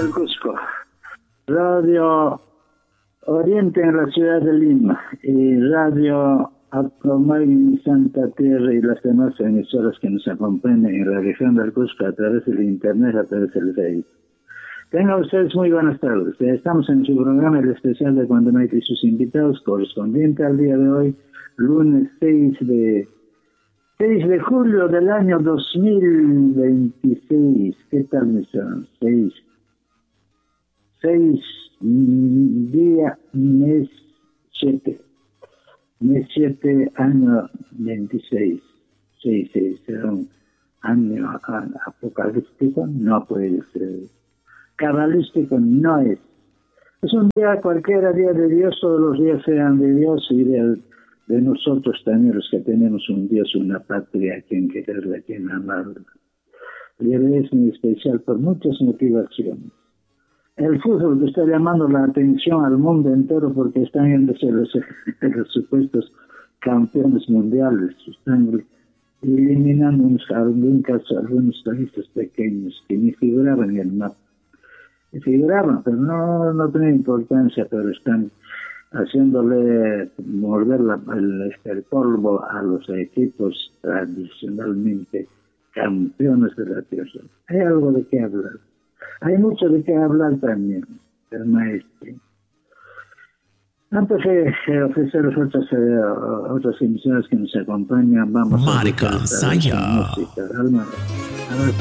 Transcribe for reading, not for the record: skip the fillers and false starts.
del Cusco, Radio Oriente en la ciudad de Lima y Radio Acomay en Santa Tierra y las demás emisoras que nos acompañan en la región del Cusco a través del internet, a través del Facebook. Tengan ustedes muy buenas tardes. Estamos en su programa el especial de Cuando Maite y sus invitados, correspondiente al día de hoy, lunes 6 de julio del año 2026. ¿Qué tal me son? 6 día, mes 7. Mes 7, año 26. Sí, será un año apocalíptico, no puede ser. Cabalístico no es. Es un día cualquiera, día de Dios, todos los días sean de Dios y de nosotros también, los que tenemos un Dios, una patria, a quien quererla, a quien amarla. El día de hoy es muy especial por muchas motivaciones. El fútbol que está llamando la atención al mundo entero porque están yéndose los supuestos campeones mundiales. Están eliminando algunos países pequeños que ni figuraban en el mapa. Figuraban, pero no tenían importancia, pero están haciéndole morder el polvo a los equipos tradicionalmente campeones de la tierra. Hay algo de qué hablar. Hay mucho de qué hablar también, el maestro. Antes de ofrecer otras emisiones que nos acompañan, vamos Marca a Saya. música.